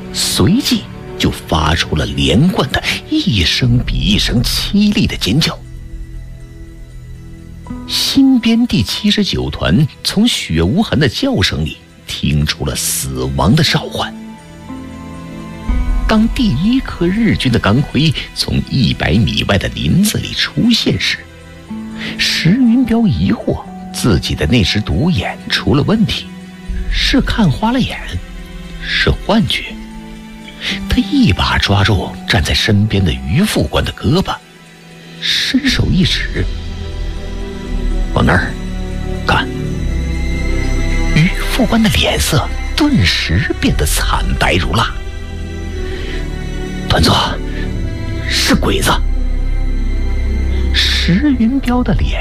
随即就发出了连贯的一声比一声凄厉的尖叫。新编第79团从血无痕的叫声里听出了死亡的召唤。当第一颗日军的钢盔从100米外的林子里出现时，石云彪疑惑自己的那只独眼出了问题，是看花了眼，是幻觉。他一把抓住站在身边的于副官的胳膊，伸手一指，往那儿看。于副官的脸色顿时变得惨白如蜡。团座，是鬼子。石云彪的脸